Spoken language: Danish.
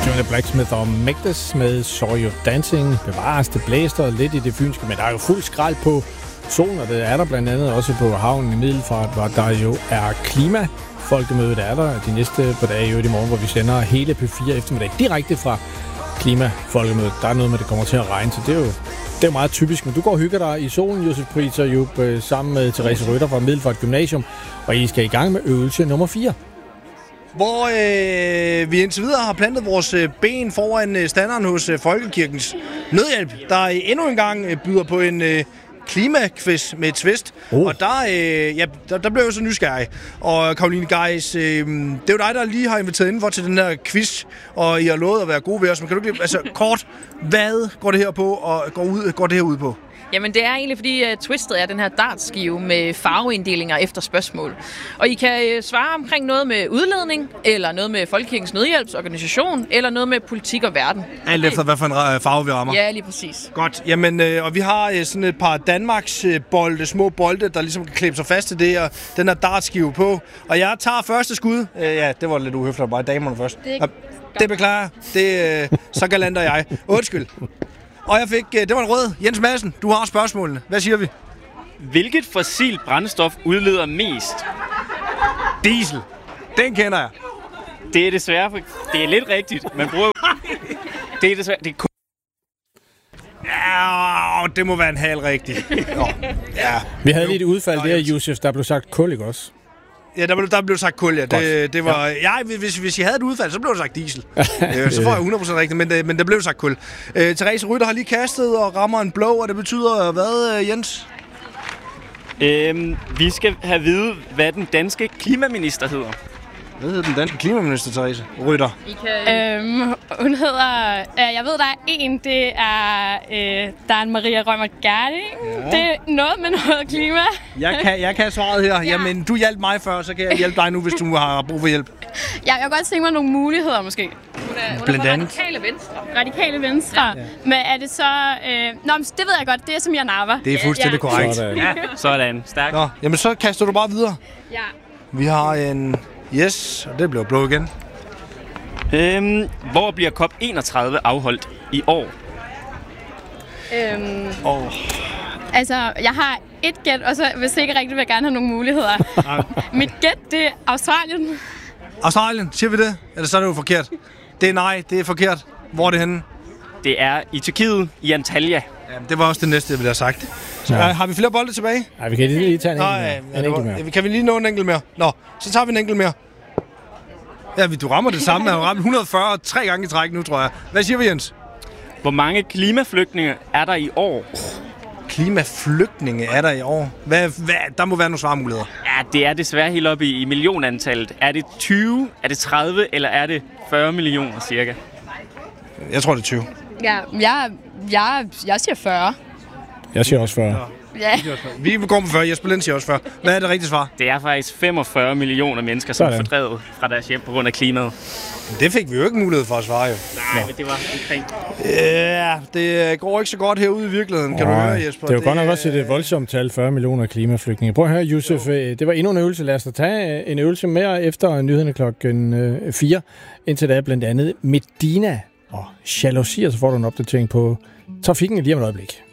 The Blacksmith og Magdas med Saw You Dancing. Bevares, det blæster lidt i det fynske, men der er jo fuld skrald på solen, og det er der blandt andet også på havnen i Middelfart, hvor der jo er klimafolkemødet er der de næste par dage i morgen, hvor vi sender hele P4 eftermiddag direkte fra klimafolkemødet. Der er noget med, at det kommer til at regne, så det er jo meget typisk. Men du går og hygger dig i solen, Josef Pritz og Jupp, sammen med Therese Rytter fra Middelfart Gymnasium, og I skal i gang med øvelse nummer 4. Hvor vi indtil videre har plantet vores ben foran standeren hos Folkekirkens Nødhjælp, der endnu en gang byder på en klimakviz med et twist. Og der blev jeg så nysgerrig. Og Caroline Geis, det er jo dig, der lige har inviteret indenfor til den her quiz, og I har lovet at være gode ved os. Men kan du ikke, kort, hvad går det her på, og går det her ud på? Jamen det er egentlig fordi twistet er den her dartskive med farveinddelinger efter spørgsmål. Og I kan svare omkring noget med udledning, eller noget med Folkekirkens Nødhjælpsorganisation, eller noget med politik og verden. Alt efter hvad for en farve vi rammer? Ja, lige præcis. Godt. Jamen, og vi har sådan et par Danmarks bolde, små bolde, der ligesom kan klæbe sig fast til det, og den her dartskive på. Og jeg tager første skud. Ja, det var lidt uhøfligt, bare damerne først. Det beklager jeg. Så galant er jeg. Undskyld. Og jeg fik, det var en rød. Jens Madsen, du har spørgsmålene. Hvad siger vi? Hvilket fossilt brændstof udleder mest? Diesel. Den kender jeg. Det er desværre, det er lidt rigtigt. Man bruger det er desværre, det er ja, det må være en halv rigtig. Ja. Vi havde lige et udfald der, Josef, der blev sagt kul, ikke også? Ja, der blev sagt kul, ja. Det var, ja, hvis I havde et udfald, så blev det sagt diesel. Så får jeg 100% rigtigt, men der blev sagt kul. Therese Rytter har lige kastet og rammer en blå, og det betyder hvad, Jens? Vi skal have at vide, hvad den danske klimaminister hedder. Hvad hedder den danske klimaminister, Therese Rytter? Hun hedder... jeg ved, der er en. Det er... der er en Maria Reumert Gjerding. Ja. Det er noget med noget klima. Jeg kan svaret her. Ja. Jamen, du hjalp mig før, så kan jeg hjælpe dig nu, hvis du har brug for hjælp. Ja, jeg kan godt tænke mig nogle muligheder, måske. Hun er fra Radikale Venstre. Radikale Venstre. Ja. Men er det så... det ved jeg godt. Det er som Janava. Det er fuldstændig korrekt. Sådan. Stærkt. Nå, jamen så kaster du bare videre. Ja. Vi har en... Yes, og det blev blå igen. Hvor bliver COP31 afholdt i år? Altså, jeg har et gæt, og så hvis ikke rigtigt vil jeg gerne have nogle muligheder. Mit gæt, det er Australien. Australien, siger vi det? Eller så er det jo forkert? Det er nej, det er forkert. Hvor er det henne? Det er i Tyrkiet, i Antalya. Jamen, det var også det næste, jeg ville have sagt. Så, har vi flere bolde tilbage? Nej, vi kan lige tage en enkelt mere. Kan vi lige nå en enkelt mere? Nå, så tager vi en enkelt mere. Ja, du rammer det samme. Jeg har ramt 140 3 gange i træk nu, tror jeg. Hvad siger vi, Jens? Hvor mange klimaflygtninge er der i år? Klimaflygtninge er der i år? Der må være nogle svarmuligheder. Ja, det er desværre helt oppe i millionantallet. Er det 20, er det 30, eller er det 40 millioner cirka? Jeg tror, det er 20. Ja, jeg siger 40. Jeg siger også 40. Ja. Vi går med 40. Jesper Lind siger også 40. Hvad er det rigtige svar? Det er faktisk 45 millioner mennesker, som er fordrevet fra deres hjem på grund af klimaet. Det fik vi jo ikke mulighed for at svare, jo. Nej, men det var omkring. Ja, det går ikke så godt herude i virkeligheden, kan du høre, Jesper. Det er jo godt nok også et voldsomt tal, 40 millioner klimaflygtninge. Prøv at høre, Josef, det var endnu en øvelse. Lad os da tage en øvelse mere efter nyhederne klokken 4. Indtil da blandt andet Medina og jalousi, og så får du en opdatering på trafikken lige om et øjeblik.